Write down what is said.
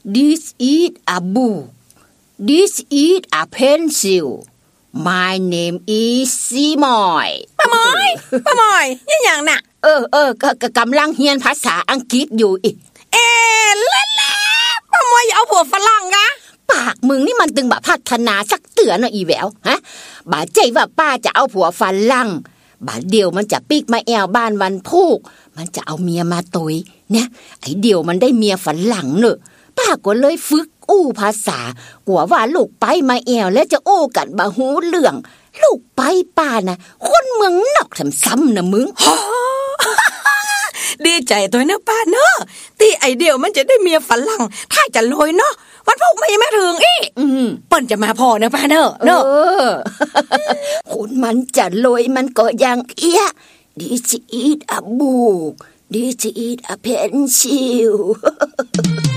This is a book. This is a pencil. My name is Simoy. ป้าหมอยยังอย่างน่ะก็กำลังเรียนภาษาอังกฤษอยู่อีกเล่นป้าหมอยอย่าเอาผัวฝรั่งกะปากมึงนี่มันตึงแบบพัฒนาสักเตือนอีแววฮะบาดใจว่าป้าจะเอาผัวฝรั่งบาดเดียวมันจะปิกมาแอวบ้านวันพุกมันจะเอาเมียมาตุยเนี่ยไอ้เดียวมันได้เมียฝรั่งเนอะป้าก็เลยฝึกอู้ภาษากลัวว่าลูกไปมาแอวแล้วจะอู้กันบ่ฮู้เรื่องลูกไปป้านะคนเมืองนอกทำซ้ำนะมึงดีใจตัวนะป้าเนอะตีไอเดียวมันจะได้เมียฝรั่งถ้าจะลอยเนาะวันพวกไม่มาถึงอีเปิ้นจะมาพอนะป้าเนอะคุณมันจะลอยมันก็ยังเอี้ย This is a book This is a pencil